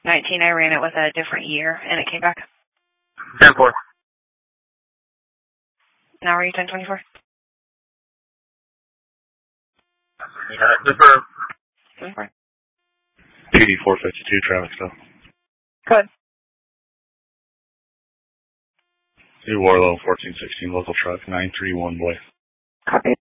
19, I ran it with a different year, and it came back. 10-4. Now are you 1024? Yeah, defer. 24. PD 452, traffic stop. Go ahead. New Warlow 1416, local truck 931 Boy. Copy.